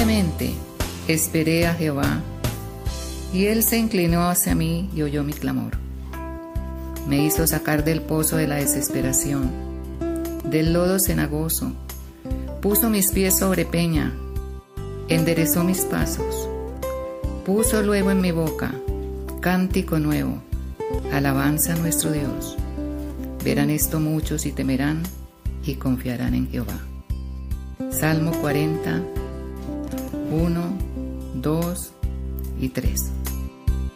Ciertamente esperé a Jehová, y él se inclinó hacia mí y oyó mi clamor. Me hizo sacar del pozo de la desesperación, del lodo cenagoso. Puso mis pies sobre peña, enderezó mis pasos. Puso luego en mi boca cántico nuevo, alabanza a nuestro Dios. Verán esto muchos y temerán y confiarán en Jehová. Salmo 40, 1, 2 y 3.